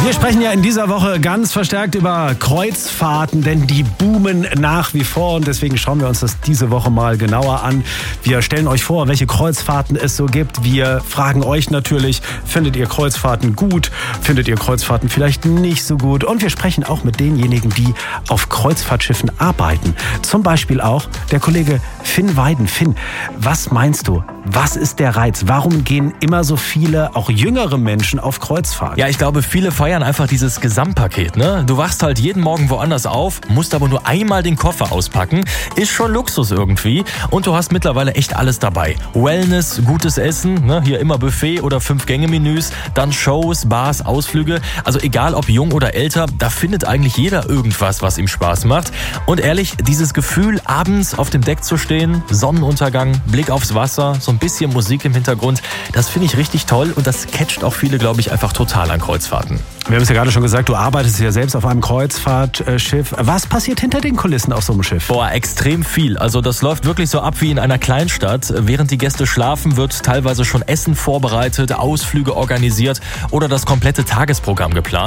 Wir sprechen ja in dieser Woche ganz verstärkt über Kreuzfahrten, denn die boomen nach wie vor und deswegen schauen wir uns das diese Woche mal genauer an. Wir stellen euch vor, welche Kreuzfahrten es so gibt. Wir fragen euch natürlich, findet ihr Kreuzfahrten gut? Findet ihr Kreuzfahrten vielleicht nicht so gut? Und wir sprechen auch mit denjenigen, die auf Kreuzfahrtschiffen arbeiten. Zum Beispiel auch der Kollege Finn Weiden. Finn, was meinst du? Was ist der Reiz? Warum gehen immer so viele, auch jüngere Menschen auf Kreuzfahrt? Ja, ich glaube, viele feiern einfach dieses Gesamtpaket, ne? Du wachst halt jeden Morgen woanders auf, musst aber nur einmal den Koffer auspacken. Ist schon Luxus irgendwie. Und du hast mittlerweile echt alles dabei. Wellness, gutes Essen, ne? Hier immer Buffet oder 5-Gänge-Menüs, dann Shows, Bars, Ausflüge. Also egal ob jung oder älter, da findet eigentlich jeder irgendwas, was ihm Spaß macht. Und ehrlich, dieses Gefühl, abends auf dem Deck zu stehen, Sonnenuntergang, Blick aufs Wasser, so ein bisschen Musik im Hintergrund, das finde ich richtig toll und das catcht auch viele, glaube ich, einfach total an Kreuzfahrten. Wir haben es ja gerade schon gesagt, du arbeitest ja selbst auf einem Kreuzfahrtschiff. Was passiert hinter den Kulissen auf so einem Schiff? Boah, extrem viel. Also das läuft wirklich so ab wie in einer Kleinstadt. Während die Gäste schlafen, wird teilweise schon Essen vorbereitet, Ausflüge organisiert oder das komplette Tagesprogramm geplant.